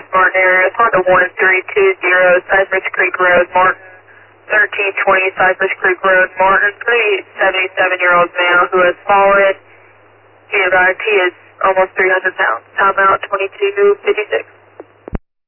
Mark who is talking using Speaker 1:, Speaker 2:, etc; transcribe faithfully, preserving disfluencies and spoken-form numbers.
Speaker 1: Martin area. Honda one three two zero, Cypress Creek Road, Martin. thirteen twenty Cypress Creek Road, Martin. Three seventy-seven-year-old male who has fallen. He advised he is almost three hundred pounds. Timeout twenty-two fifty-six.